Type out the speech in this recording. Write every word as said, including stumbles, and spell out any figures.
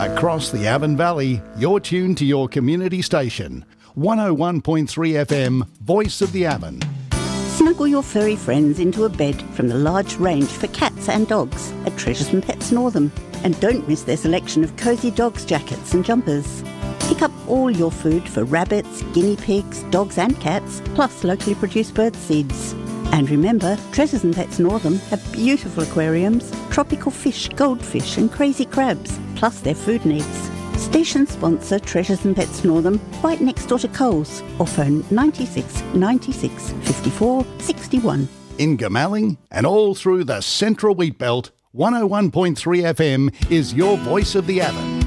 Across the Avon Valley, you're tuned to your community station. one oh one point three F M, Voice of the Avon. Snuggle your furry friends into a bed from the large range for cats and dogs at Treasures and Pets Northam. And don't miss their selection of cosy dogs jackets and jumpers. Pick up all your food for rabbits, guinea pigs, dogs and cats, plus locally produced bird seeds. And remember, Treasures and Pets Northam have beautiful aquariums, tropical fish, goldfish and crazy crabs, plus their food needs. Station sponsor Treasures and Pets Northam, right next door to Coles, or phone ninety-six ninety-six fifty-four sixty-one. In Goomalling and all through the Central Wheat Belt, one oh one point three F M is your Voice of the Avon.